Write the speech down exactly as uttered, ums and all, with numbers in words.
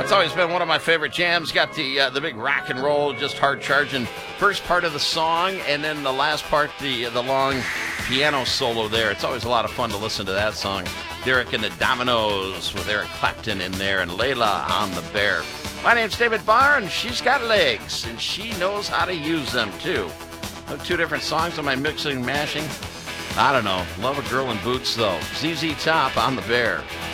That's always been one of my favorite jams. Got the uh, the big rock and roll, just hard charging first part of the song, and then the last part, the the long piano solo there. It's always a lot of fun to listen to that song. Derek and the Dominoes with Eric Clapton in there, and Layla on the Bear. My name's David Barr, and she's got legs, and she knows how to use them too. Two different songs. Am I mixing and mashing? I don't know. Love a Girl in Boots, though. Z Z Top on the Bear.